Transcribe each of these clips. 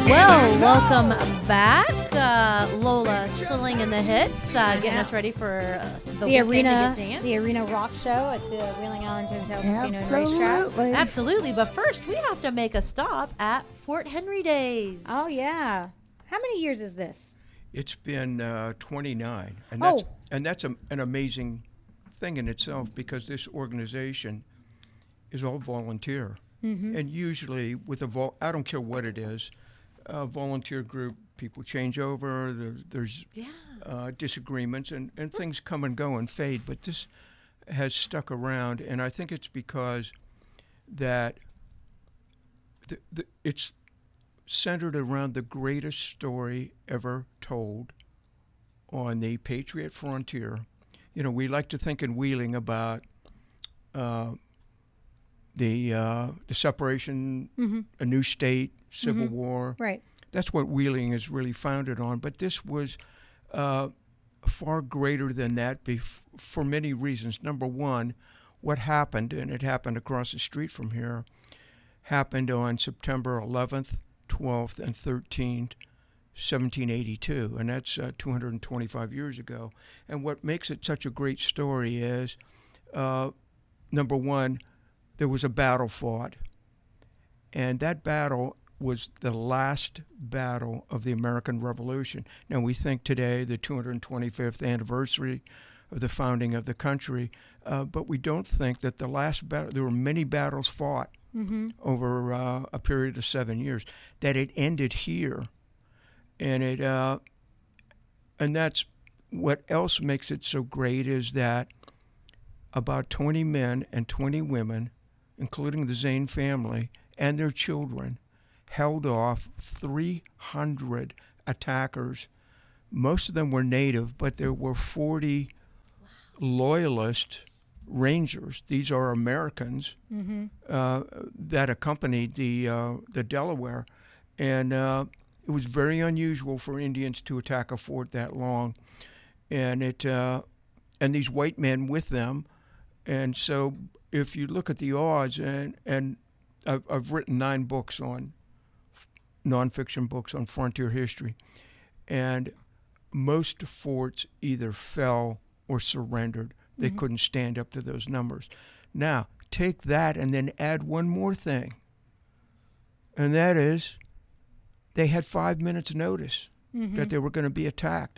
Well, welcome back. Lola Silling in the hits, getting us ready for the arena dance. The Arena Rock Show at the Wheeling Island Hotel Casino and Racetrack. Absolutely, but first we have to make a stop at Fort Henry Days. Oh yeah, how many years is this? It's been 29, Oh. and that's an amazing thing in itself, because this organization is all volunteer, and usually with I don't care what it is, a volunteer group, people change over. There's disagreements, and things come and go and fade, but this has stuck around, and I think it's because that it's centered around the greatest story ever told on the Patriot frontier. You know, we like to think in Wheeling about the separation, a new state, Civil War. Right. That's what Wheeling is really founded on. But this was far greater than that for many reasons. Number one, what happened, and it happened across the street from here, happened on September 11th, 12th, and 13th, 1782, and that's 225 years ago. And what makes it such a great story is, number one, there was a battle fought, and that battle was the last battle of the American Revolution. Now, we think today, the 225th anniversary of the founding of the country, but we don't think that the last battle, there were many battles fought over a period of 7 years, that it ended here. And and that's what else makes it so great, is that about 20 men and 20 women, including the Zane family and their children, held off 300 attackers. Most of them were native, but there were 40 loyalist Rangers. These are Americans that accompanied the Delaware, and it was very unusual for Indians to attack a fort that long, and and these white men with them. And so, if you look at the odds, and I've written 9 books on nonfiction books on frontier history, and most forts either fell or surrendered. They couldn't stand up to those numbers. Now, take that and then add one more thing, and that is they had 5 minutes notice that they were going to be attacked.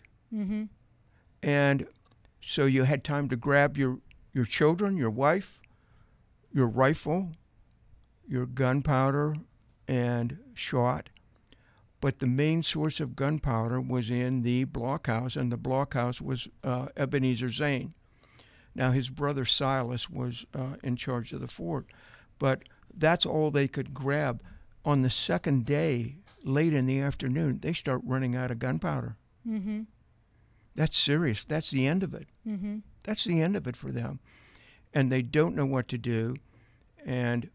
And so you had time to grab your children, your wife, your rifle, your gunpowder, and shot. But the main source of gunpowder was in the blockhouse, and the blockhouse was Ebenezer Zane. Now, his brother Silas was in charge of the fort, but that's all they could grab. On the second day, late in the afternoon, they start running out of gunpowder. That's serious. That's the end of it. That's the end of it for them. And they don't know what to do. And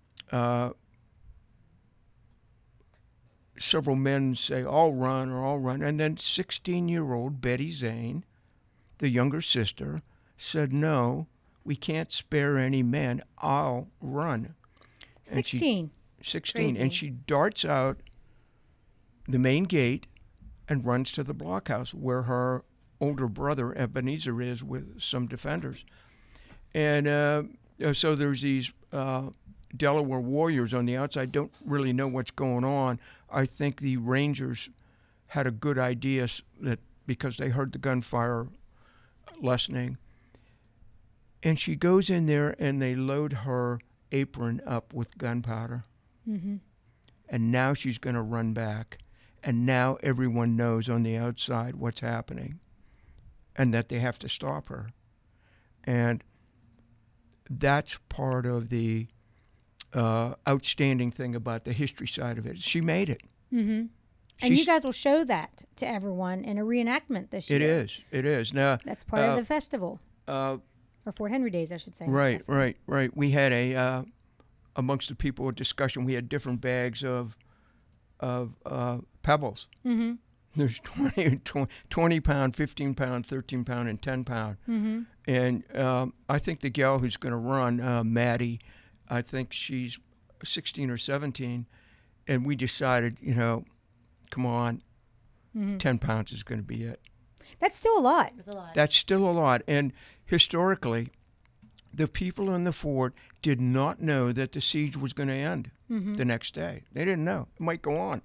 several men say, I'll run, or I'll run. And then 16-year-old Betty Zane, the younger sister, said, no, we can't spare any men. I'll run. 16. 16. Crazy. And she darts out the main gate and runs to the blockhouse where her older brother Ebenezer is with some defenders. And so there's these Delaware warriors on the outside, don't really know what's going on. I think the Rangers had a good idea that because they heard the gunfire lessening. And she goes in there and they load her apron up with gunpowder. And now she's going to run back. And now everyone knows on the outside what's happening and that they have to stop her. And that's part of the outstanding thing about the history side of it. She made it. And you guys will show that to everyone in a reenactment this year. It is. Now, that's part of the festival. Or Fort Henry Days, I should say. Right. We had amongst the people a discussion. We had different bags of pebbles. There's 20 pound, 15 pound, 13 pound, and 10 pound. And I think the gal who's going to run, Maddie, I think she's 16 or 17, and we decided, come on, 10 pounds is going to be it. That's still a lot. It's a lot. That's still a lot. And historically, the people in the fort did not know that the siege was going to end the next day. They didn't know. It might go on.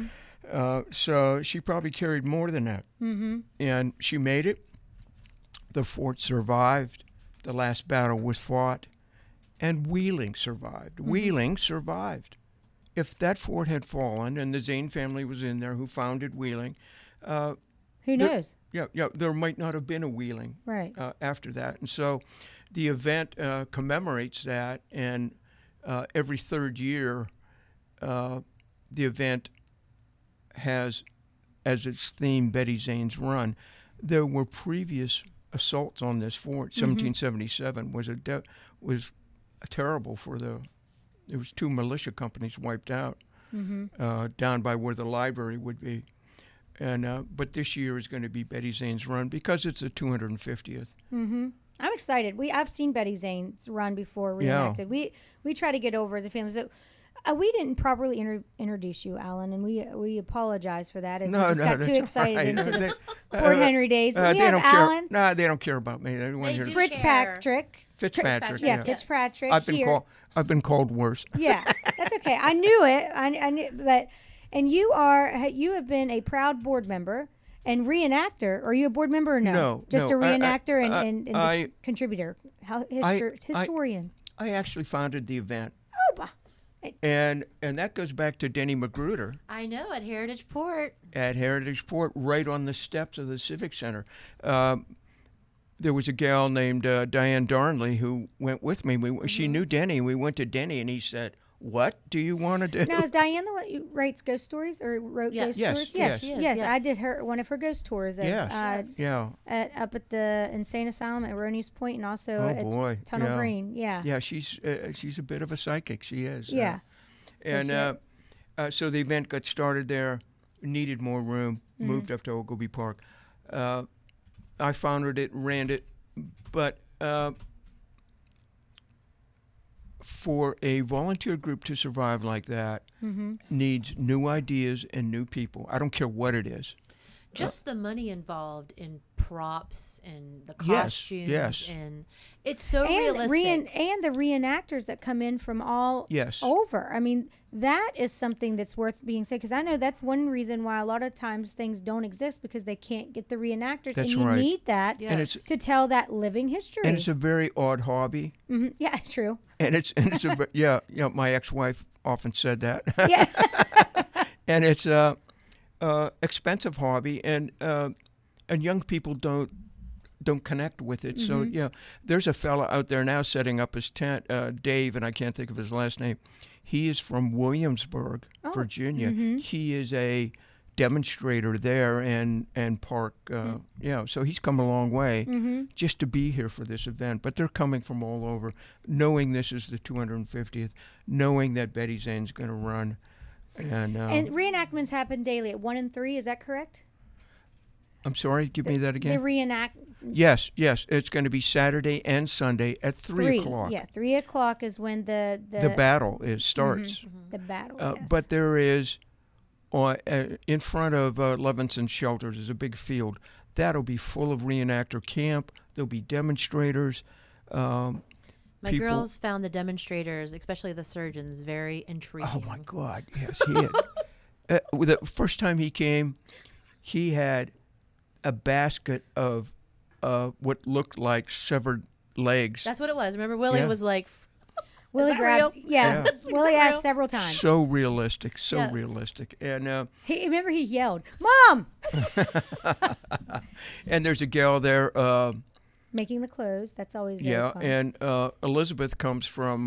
So she probably carried more than that. And she made it. The fort survived. The last battle was fought. And Wheeling survived. Wheeling survived. If that fort had fallen and the Zane family was in there who founded Wheeling, Who knows? there might not have been a Wheeling Right. after that. And so the event commemorates that, and every third year the event has as its theme Betty Zane's Run. There were previous assaults on this fort. 1777 was terrible for there was 2 militia companies wiped out down by where the library would be. And but this year is going to be Betty Zane's Run because it's the 250th. I'm excited. I've seen Betty Zane's Run before reenacted. We try to get over as a family. So, we didn't properly introduce you, Alan, and we apologize for that. As we just got too excited right. into the Fort Henry days. We they have don't Alan. Care. No, they don't care about me. They don't want They to hear do. Fitzpatrick. Fitzpatrick. Yeah, Yeah. Fitzpatrick. I've been called worse. Yeah, that's okay. I knew it. I knew, but and you have been a proud board member and reenactor. Are you a board member or no? No, just no. a reenactor and just I- contributor, historian. I actually founded the event, Oh, and that goes back to Denny Magruder I know, at Heritage Port. at Heritage Port, right on the steps of the Civic Center. There was a gal named Diane Darnley who went with me. She knew Denny. We went to Denny, and he said, "What do you want to do?" now is Diane the one who writes ghost stories or wrote Yes. ghost Yes, stories? yes. She is, yes. yes. I did one of her ghost tours. Of, Yes. Yeah. up at the insane asylum at Ronies Point and also Oh at boy. Tunnel yeah. Green. Yeah. Yeah, she's a bit of a psychic. She is. Yeah. And so the event got started there, needed more room, moved up to Ogilvie Park. I founded it, ran it, but for a volunteer group to survive like that needs new ideas and new people. I don't care what it is. Just the money involved in props and the Yes, costumes. yes. And it's so and realistic. and the reenactors that come in from all Yes. over. I mean, that is something that's worth being said because I know that's one reason why a lot of times things don't exist because they can't get the reenactors, That's and you right. need that And it's- to tell that living history. And it's a very odd hobby. Yeah, true. And it's my ex-wife often said that. Yeah, And it's a expensive hobby, and young people don't connect with it. So there's a fella out there now setting up his tent, Dave, and I can't think of his last name. He is from Williamsburg, Virginia. He is a demonstrator there and park. So he's come a long way just to be here for this event. But they're coming from all over, knowing this is the 250th, knowing that Betty Zane's going to run. And reenactments happen daily at 1 and 3. Is that correct? I'm sorry, give me that The again. reenact. Yes. It's going to be Saturday and Sunday at 3 o'clock. Yeah, 3 o'clock is when the battle starts. the battle. Yes. But there is, in front of Levinson Shelters, is a big field. That'll be full of reenactor camp. There'll be demonstrators. My people- girls found the demonstrators, especially the surgeons, very intriguing. Oh my God! Yes, he had. The first time he came, he had a basket of what looked like severed legs. That's what it was. Remember, Willie Yeah. was like, Willie that grabbed. real? Yeah, Willie asked several times. So realistic, so Yes. realistic, and Remember he yelled, "Mom!" and there's a gal there. Making the clothes. That's always very Yeah, fun. and Elizabeth comes from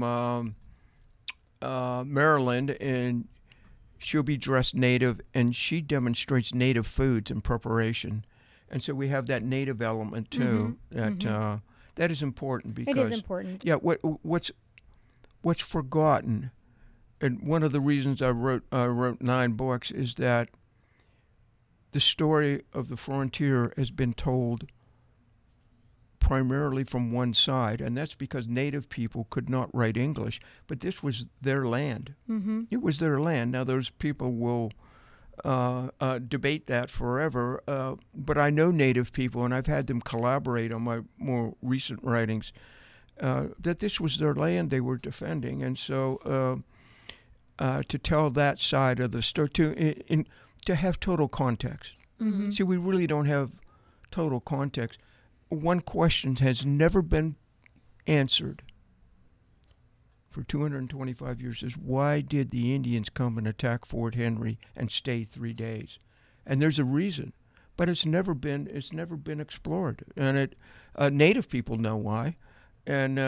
Maryland, and she'll be dressed native, and she demonstrates native foods and preparation, and so we have that native element too. That is important because it is important. Yeah, what's forgotten, and one of the reasons I wrote 9 books is that the story of the frontier has been told primarily from one side, and that's because native people could not write English, but this was their land. It was their land. Now those people will debate that forever. But I know Native people, and I've had them collaborate on my more recent writings, that this was their land they were defending. And so to tell that side of the story, to have total context. Mm-hmm. See, we really don't have total context. One question has never been answered for 225 years is, why did the Indians come and attack Fort Henry and stay 3 days? And there's a reason, but it's never been explored. And Native people know why, and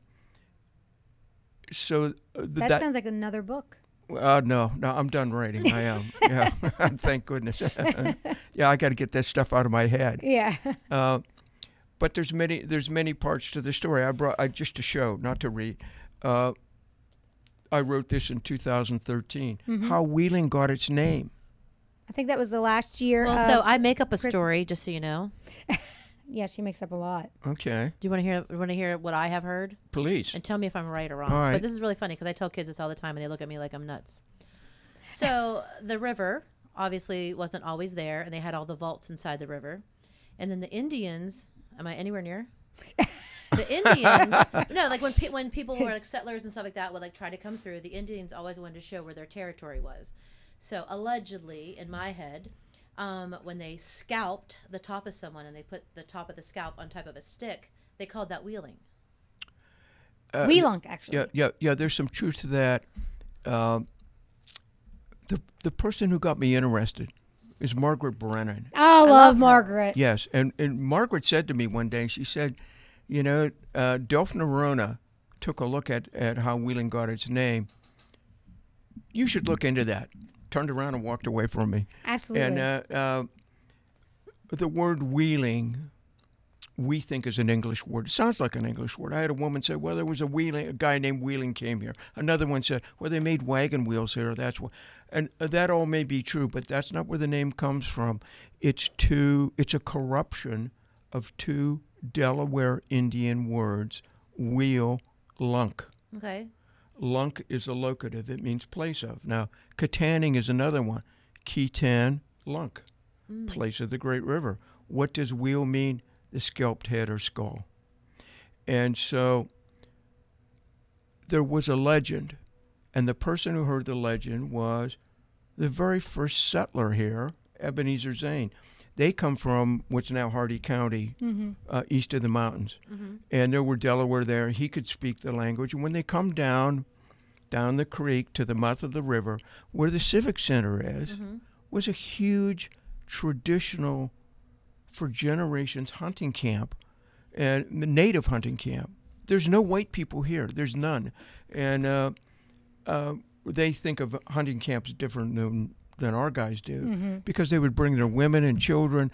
so that sounds like another book. No, I'm done writing. I am. Yeah, thank goodness. Yeah, I got to get that stuff out of my head. Yeah. But there's many parts to the story. I just to show, not to read. I wrote this in 2013. Mm-hmm. How Wheeling got its name. I think that was the last year. Well, so I make up a story, just so you know. Yeah, she makes up a lot. Okay. Do you want to hear what I have heard? Please. And tell me if I'm right or wrong. All right. But this is really funny because I tell kids this all the time, and they look at me like I'm nuts. So the river obviously wasn't always there, and they had all the vaults inside the river. And then the Indians, am I anywhere near? The Indians, no, like when people were like settlers and stuff like that would like try to come through, the Indians always wanted to show where their territory was. So allegedly, in my head, when they scalped the top of someone and they put the top of the scalp on top of a stick, they called that wheeling. Wheelunk, actually. Yeah. There's some truth to that. The person who got me interested is Margaret Brennan. Oh, I love Margaret. Yes, and Margaret said to me one day, she said, Delph Noronha took a look at how Wheeling got its name. You should look into that. Turned around and walked away from me. Absolutely. And the word wheeling, we think is an English word. It sounds like an English word. I had a woman say, well, there was a guy named Wheeling came here. Another one said, well, they made wagon wheels here. That's what. And that all may be true, but that's not where the name comes from. It's a corruption of two Delaware Indian words, wheel, lunk. Okay. Lunk is a locative. It means place of. Now, Katanning is another one. Ketan, lunk, place of the great river. What does wheel mean? The scalped head or skull. And so there was a legend, and the person who heard the legend was the very first settler here, Ebenezer Zane. They come from what's now Hardy County, east of the mountains. Mm-hmm. And there were Delaware there. He could speak the language. And when they come down the creek to the mouth of the river, where the Civic Center is, was a huge traditional, for generations, hunting camp, and the native hunting camp. There's no white people here. There's none. And they think of hunting camps different than our guys do, because they would bring their women and children,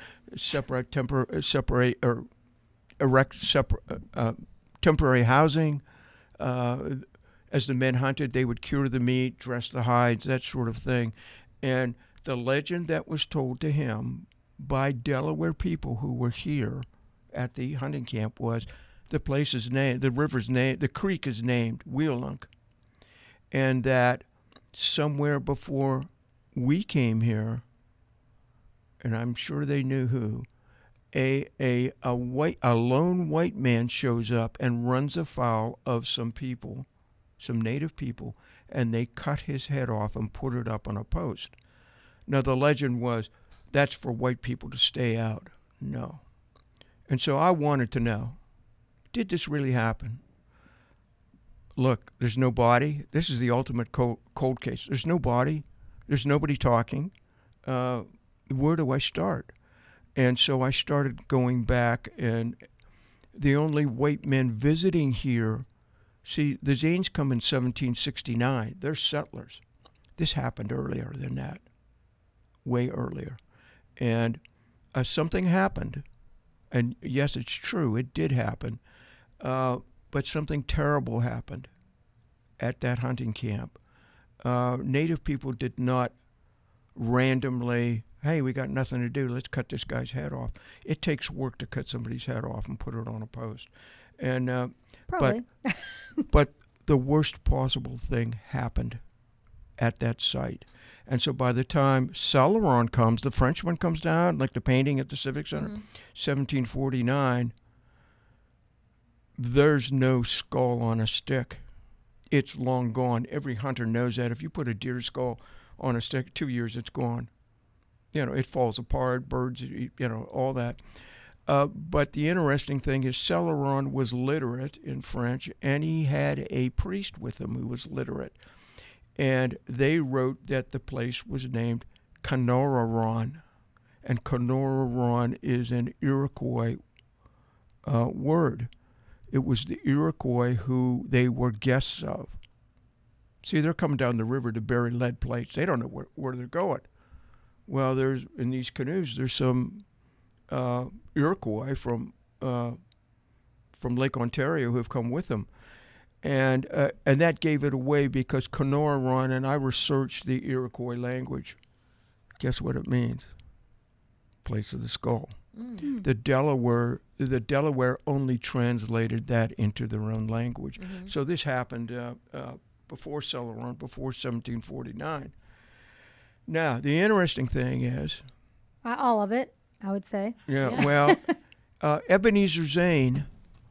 erect temporary housing. As the men hunted, they would cure the meat, dress the hides, that sort of thing. And the legend that was told to him by Delaware people who were here at the hunting camp was the place is named, the river's named, the creek is named Wheelunk, and that somewhere before we came here, and I'm sure they knew who, a lone white man shows up and runs afoul of some people, some native people, and they cut his head off and put it up on a post. Now the legend was that's for white people to stay out. No. And so I wanted to know, did this really happen? Look, there's no body. This is the ultimate cold case. There's no body. There's nobody talking. Where do I start? And so I started going back, and the only white men visiting here, see, the Zanes come in 1769. They're settlers. This happened earlier than that, way earlier. And something happened. And yes, it's true, it did happen. But something terrible happened at that hunting camp. Native people did not randomly, hey, we got nothing to do, let's cut this guy's head off. It takes work to cut somebody's head off and put it on a post. And probably. but the worst possible thing happened at that site. And so by the time Celeron comes, the Frenchman comes down, like the painting at the Civic Center, 1749, there's no skull on a stick. It's long gone. Every hunter knows that. If you put a deer skull on a stick, 2 years, it's gone. It falls apart, birds, all that. But the interesting thing is Celeron was literate in French, and he had a priest with him who was literate. And they wrote that the place was named Canoraron. And Canoraron is an Iroquois word. It was the Iroquois who they were guests of. See, they're coming down the river to bury lead plates. They don't know where they're going. Well, in these canoes, there's some Iroquois from Lake Ontario who have come with them. And that gave it away because Canoraron, and I researched the Iroquois language. Guess what it means? Place of the skull. Mm. The Delaware only translated that into their own language. Mm-hmm. So this happened before Celeron, before 1749. Now, the interesting thing is... all of it, I would say. Yeah. Well, Ebenezer Zane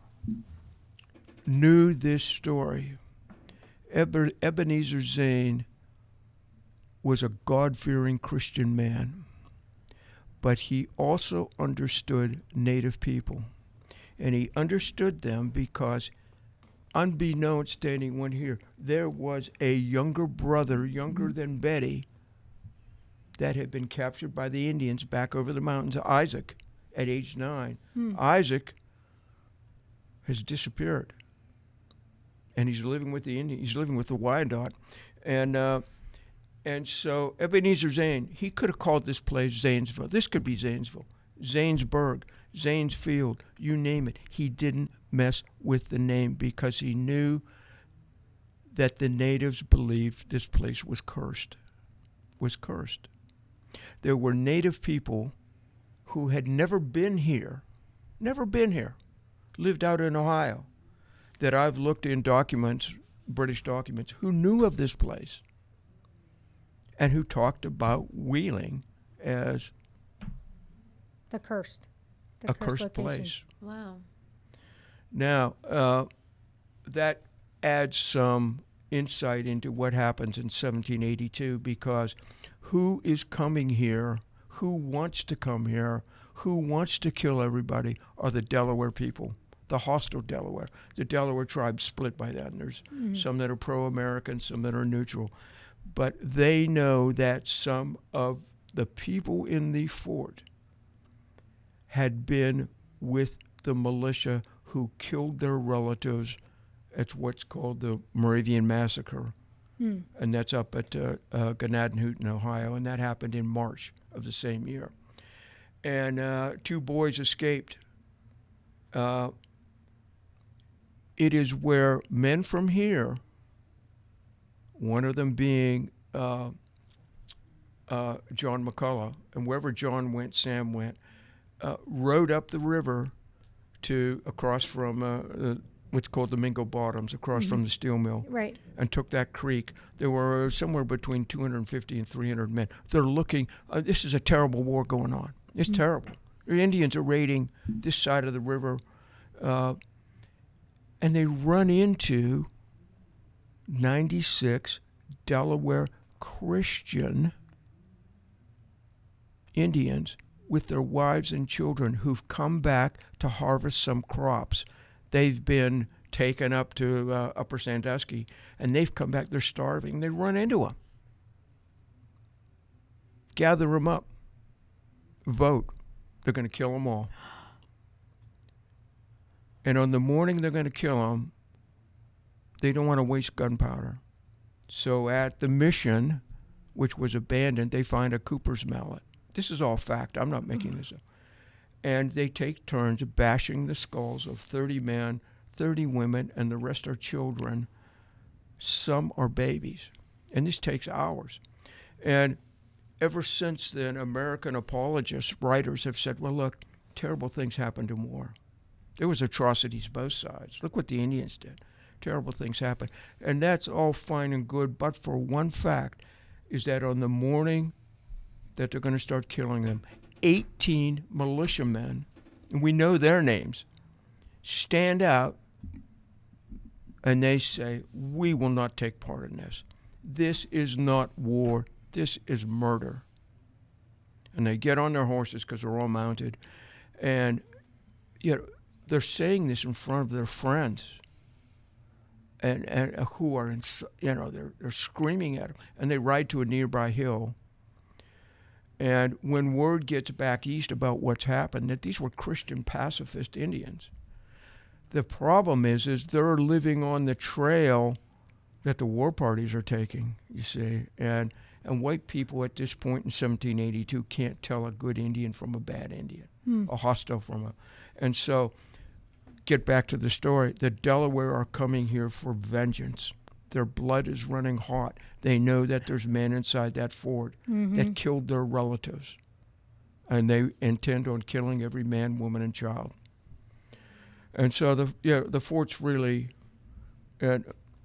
knew this story. Ebenezer Zane was a God-fearing Christian man, but he also understood Native people. And he understood them because, unbeknownst to anyone here, there was a younger brother, younger than Betty, that had been captured by the Indians back over the mountains, Isaac, at age 9. Isaac has disappeared. And he's living with the Indians. He's living with the Wyandot. And so Ebenezer Zane, he could have called this place Zanesville. This could be Zanesville, Zanesburg, Zanesfield, you name it. He didn't mess with the name because he knew that the natives believed this place was cursed. There were Native people who had never been here, lived out in Ohio, that I've looked in documents, British documents, who knew of this place and who talked about Wheeling as a cursed place. Wow. Now, that adds some insight into what happens in 1782, because who is coming here, who wants to come here, who wants to kill everybody are the Delaware people, the hostile Delaware. The Delaware tribe split by then. There's some that are pro-American, some that are neutral. But they know that some of the people in the fort had been with the militia who killed their relatives at what's called the Moravian Massacre. And that's up at Ganadenhutten, Ohio, and that happened in March of the same year. And 2 boys escaped. It is where men from here, one of them being John McCullough, and wherever John went, Sam went, rode up the river to across from what's called the Mingo Bottoms, across from the steel mill, right, and took that creek. There were somewhere between 250 and 300 men. They're looking. This is a terrible war going on. It's terrible. The Indians are raiding this side of the river, and they run into 96 Delaware Christian Indians with their wives and children who've come back to harvest some crops. They've been taken up to Upper Sandusky, and they've come back. They're starving. They run into them. Gather them up. Vote. They're going to kill them all. And on the morning they're going to kill them, they don't want to waste gunpowder. So at the mission, which was abandoned, they find a Cooper's mallet. This is all fact. I'm not making this up. And they take turns bashing the skulls of 30 men, 30 women, and the rest are children. Some are babies. And this takes hours. And ever since then, American apologists, writers have said, well, look, terrible things happened in war. There was atrocities both sides. Look what the Indians did. terrible things happen. And that's all fine and good, but for one fact, is that on the morning that they're going to start killing them, 18 militiamen, and we know their names, stand out and they say, we will not take part in this. This is not war. This is murder. And they get on their horses because they're all mounted. And they're saying this in front of their friends and who are, they're screaming at them. And they ride to a nearby hill. And when word gets back east about what's happened, that these were Christian pacifist Indians, the problem is they're living on the trail that the war parties are taking, you see. And white people at this point in 1782 can't tell a good Indian from a bad Indian, a hostile from a... And so, get back to the story. The Delaware are coming here for vengeance. Their blood is running hot. They know that there's men inside that fort that killed their relatives. And they intend on killing every man, woman, and child. And so the fort's really... And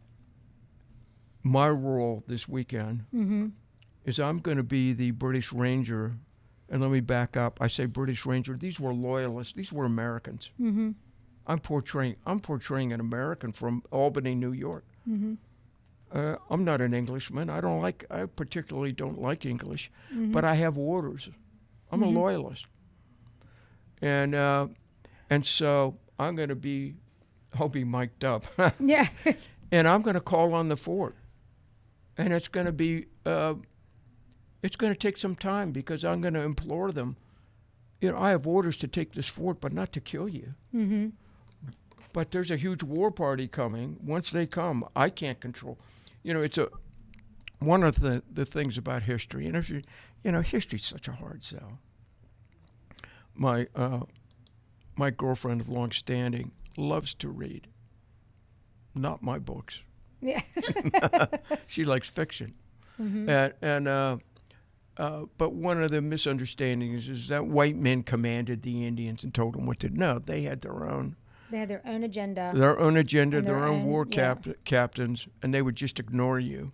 my role this weekend is I'm going to be the British Ranger. And let me back up. I say British Ranger. These were loyalists. These were Americans. I'm portraying an American from Albany, New York. I'm not an Englishman. I particularly don't like English, but I have orders. I'm a loyalist. And so I'll be mic'd up. Yeah. And I'm going to call on the fort. And it's going to be, it's going to take some time because I'm going to implore them. I have orders to take this fort, but not to kill you. But there's a huge war party coming. Once they come, I can't control. It's one of the things about history. And if history's such a hard sell. My girlfriend of long standing loves to read. Not my books. Yeah. She likes fiction. But one of the misunderstandings is that white men commanded the Indians and told them what to do. No, they had their own. They had their own agenda. Their own agenda, their own war captains, and they would just ignore you.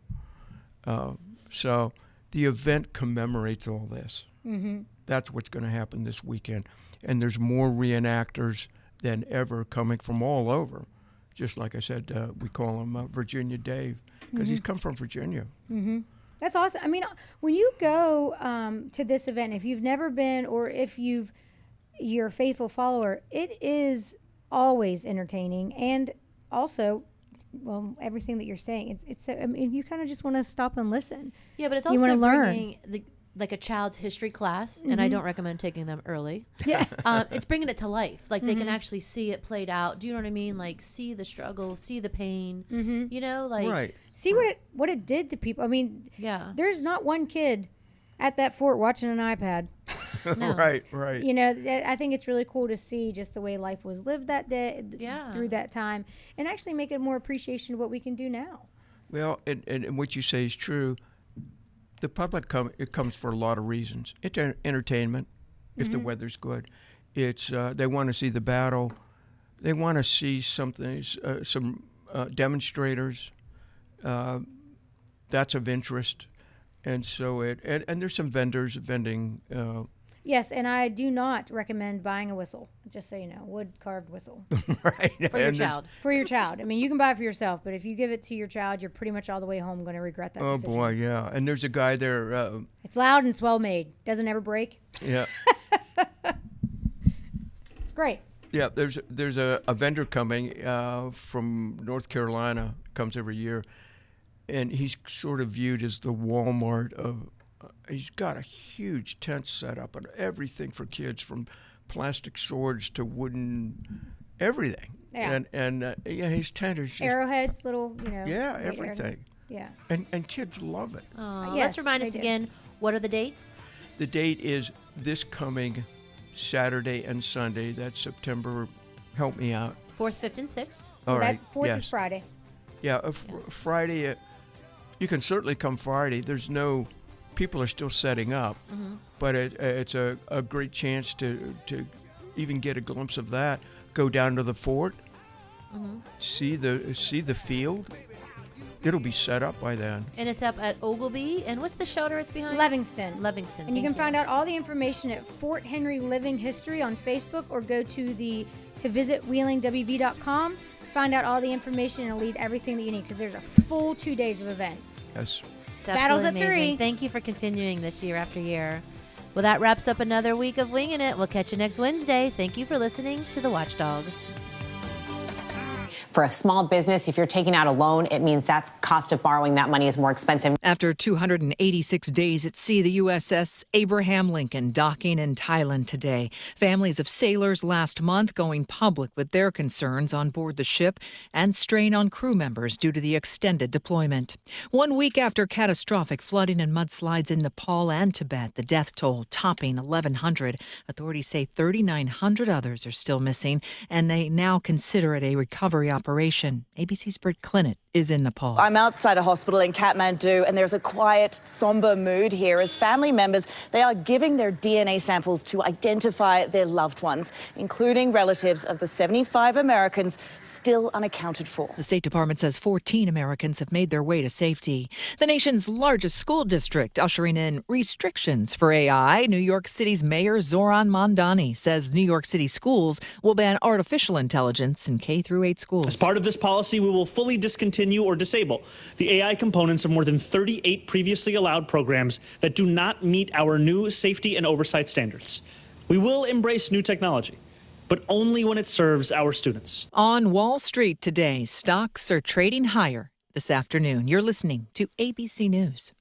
So the event commemorates all this. That's what's going to happen this weekend. And there's more reenactors than ever coming from all over. Just like I said, we call him Virginia Dave because he's come from Virginia. That's awesome. I mean, when you go to this event, if you've never been or if you're a faithful follower, it is always entertaining and also, well, everything that you're saying. I mean, you kind of just want to stop and listen. Yeah, but it's also bringing like a child's history class, and I don't recommend taking them early. Yeah, it's bringing it to life. Like they can actually see it played out. Do you know what I mean? Like see the struggle, see the pain. Like see what it did to people. I mean, yeah, there's not one kid at that fort watching an iPad. No. Right. I think it's really cool to see just the way life was lived that day, through that time, and actually make it more appreciation of what we can do now. Well, and what you say is true. The public comes for a lot of reasons. It's entertainment, if the weather's good. It's they want to see the battle. They want to see something, some demonstrators. That's of interest, and so and there's some vendors vending. Yes, and I do not recommend buying a whistle. Just so you know, wood-carved whistle. Right. For your child. For your child. I mean, you can buy it for yourself, but if you give it to your child, you're pretty much all the way home going to regret that decision. Oh, boy, yeah. And there's a guy there. It's loud and it's well-made. Doesn't ever break. Yeah. It's great. Yeah, there's a vendor coming from North Carolina, comes every year, and he's sort of viewed as the Walmart of... he's got a huge tent set up and everything for kids, from plastic swords to wooden, everything. Yeah. And his tent is just... Arrowheads, little, Yeah, everything. Yeah. And kids love it. Yes, let's remind us again, what are the dates? The date is this coming Saturday and Sunday. That's September, help me out. 4th, 5th, and 6th. All right. 4th is Friday. Yeah, Friday, you can certainly come Friday. There's no... People are still setting up, but it's a great chance to even get a glimpse of that. Go down to the fort see the field. It'll be set up by then. And it's up at Oglebay. And what's the shelter it's behind? Livingston. And you can find out all the information at Fort Henry Living History on Facebook, or go to visit wheelingwv.com. Find out all the information, and it'll lead everything that you need, because there's a full 2 days of events. Yes. It's Battles at amazing. 3. Thank you for continuing this year after year. Well, that wraps up another week of Winging It. We'll catch you next Wednesday. Thank you for listening to The Watchdog. For a small business, if you're taking out a loan, it means that's cost of borrowing that money is more expensive. After 286 days at sea, the USS Abraham Lincoln docking in Thailand today. Families of sailors last month going public with their concerns on board the ship and strain on crew members due to the extended deployment. 1 week after catastrophic flooding and mudslides in Nepal and Tibet, the death toll topping 1,100. Authorities say 3,900 others are still missing, and they now consider it a recovery operation. ABC's Britt Clinnett is in Nepal. I'm outside a hospital in Kathmandu, and there's a quiet, somber mood here as family members, they are giving their DNA samples to identify their loved ones, including relatives of the 75 Americans still unaccounted for. The State Department says 14 Americans have made their way to safety. The nation's largest school district ushering in restrictions for AI. New York City's Mayor Zoran Mondani says New York City schools will ban artificial intelligence in K-8 schools. As part of this policy, we will fully discontinue or disable the AI components of more than 38 previously allowed programs that do not meet our new safety and oversight standards. We will embrace new technology, but only when it serves our students. On Wall Street today, stocks are trading higher this afternoon. You're listening to ABC News.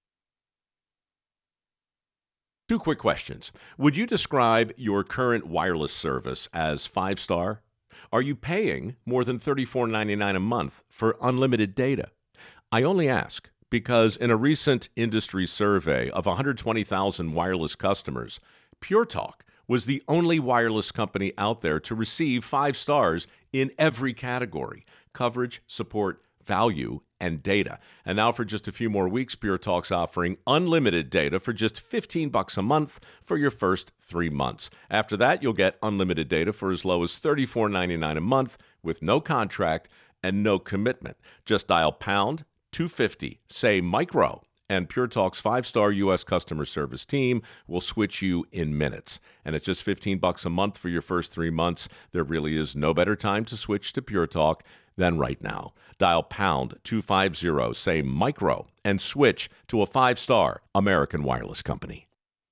2 quick questions. Would you describe your current wireless service as 5-star? Are you paying more than $34.99 a month for unlimited data? I only ask because in a recent industry survey of 120,000 wireless customers, Pure Talk was the only wireless company out there to receive 5 stars in every category: coverage, support, value, and data. And now for just a few more weeks, Pure Talk's offering unlimited data for just $15 a month for your first 3 months. After that, you'll get unlimited data for as low as $34.99 a month with no contract and no commitment. Just dial pound 250, say micro, and Pure Talk's 5-star U.S. customer service team will switch you in minutes. And at just $15 a month for your first 3 months, there really is no better time to switch to Pure Talk than right now. Dial pound 250, say micro, and switch to a 5-star American wireless company.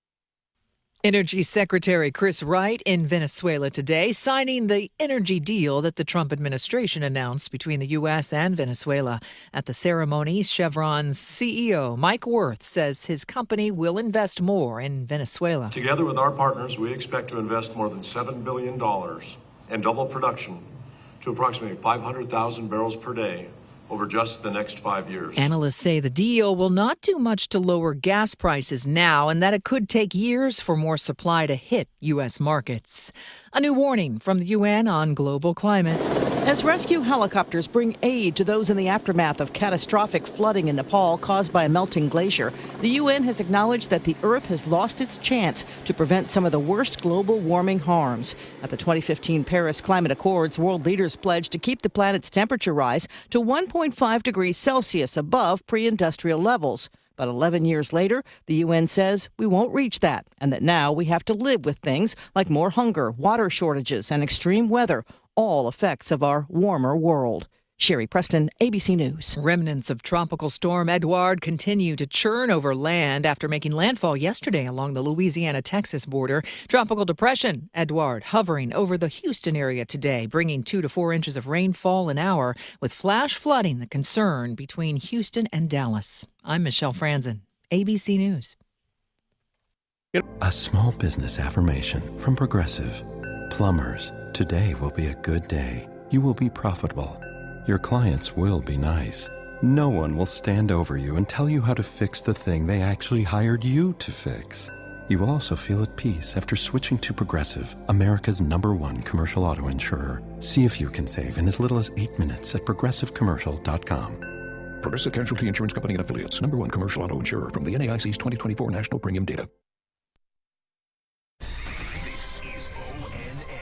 Energy Secretary Chris Wright in Venezuela today, signing the energy deal that the Trump administration announced between the U.S. and Venezuela. At the ceremony, Chevron's CEO Mike Wirth says his company will invest more in Venezuela. Together with our partners, we expect to invest more than $7 billion and double production to approximately 500,000 barrels per day over just the next 5 years. Analysts say the deal will not do much to lower gas prices now, and that it could take years for more supply to hit U.S. markets. A new warning from the UN on global climate. As rescue helicopters bring aid to those in the aftermath of catastrophic flooding in Nepal caused by a melting glacier, the UN has acknowledged that the Earth has lost its chance to prevent some of the worst global warming harms. At the 2015 Paris Climate Accords, world leaders pledged to keep the planet's temperature rise to 1.5 degrees Celsius above pre-industrial levels. But 11 years later, the UN says we won't reach that, and that now we have to live with things like more hunger, water shortages, and extreme weather, all effects of our warmer world. Sherry Preston, ABC News. Remnants of Tropical Storm Edouard continue to churn over land after making landfall yesterday along the Louisiana-Texas border. Tropical Depression Edouard hovering over the Houston area today, bringing 2 to 4 inches of rainfall an hour, with flash flooding the concern between Houston and Dallas. I'm Michelle Franzen, ABC News. A small business affirmation from Progressive. Plumbers, today will be a good day. You will be profitable. Your clients will be nice. No one will stand over you and tell you how to fix the thing they actually hired you to fix. You will also feel at peace after switching to Progressive, America's #1 commercial auto insurer. See if you can save in as little as 8 minutes at progressivecommercial.com. Progressive Casualty Insurance Company and Affiliates, #1 commercial auto insurer from the NAIC's 2024 National Premium Data. This is ONN,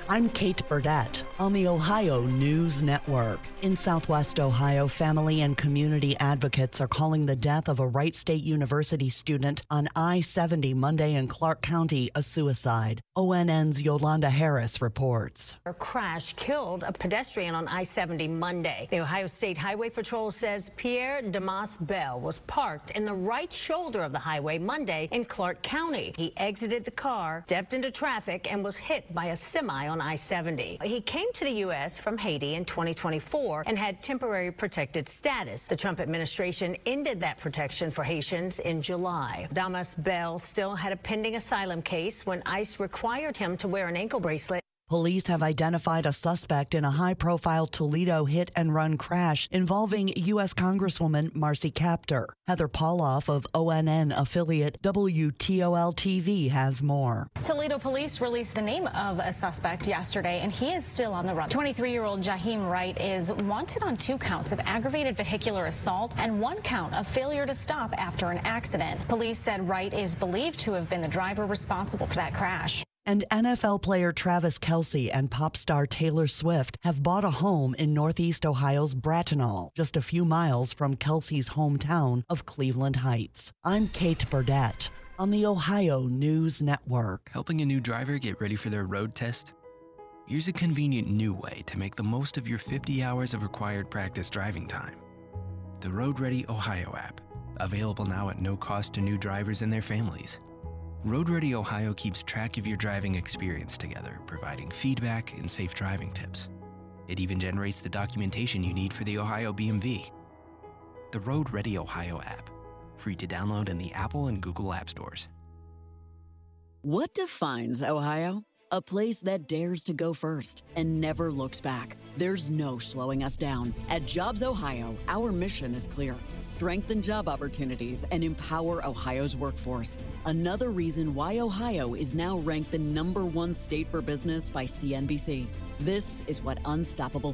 I'm Kate Burdett on the Ohio News Network. In Southwest Ohio, family and community advocates are calling the death of a Wright State University student on I-70 Monday in Clark County a suicide. ONN's Yolanda Harris reports. A crash killed a pedestrian on I-70 Monday. The Ohio State Highway Patrol says Pierre Damas Bell was parked in the right shoulder of the highway Monday in Clark County. He exited the car, stepped into traffic, and was hit by a semi on I-70. He came to the U.S. from Haiti in 2024 and had temporary protected status. The Trump administration ended that protection for Haitians in July. Damas Bell still had a pending asylum case when ICE required him to wear an ankle bracelet. Police have identified a suspect in a high-profile Toledo hit-and-run crash involving U.S. Congresswoman Marcy Kaptur. Heather Pauloff of ONN affiliate WTOL-TV has more. Toledo police released the name of a suspect yesterday, and he is still on the run. 23-year-old Jaheim Wright is wanted on 2 counts of aggravated vehicular assault and 1 count of failure to stop after an accident. Police said Wright is believed to have been the driver responsible for that crash. And NFL player Travis Kelce and pop star Taylor Swift have bought a home in Northeast Ohio's Bratenahl, just a few miles from Kelce's hometown of Cleveland Heights. I'm Kate Burdett on the Ohio News Network. Helping a new driver get ready for their road test? Here's a convenient new way to make the most of your 50 hours of required practice driving time. The Road Ready Ohio app, available now at no cost to new drivers and their families. Road Ready Ohio keeps track of your driving experience together, providing feedback and safe driving tips. It even generates the documentation you need for the Ohio BMV. The Road Ready Ohio app, free to download in the Apple and Google App Stores. What defines Ohio? A place that dares to go first and never looks back. There's no slowing us down. At Jobs Ohio, our mission is clear. Strengthen job opportunities and empower Ohio's workforce. Another reason why Ohio is now ranked the #1 state for business by CNBC. This is what unstoppable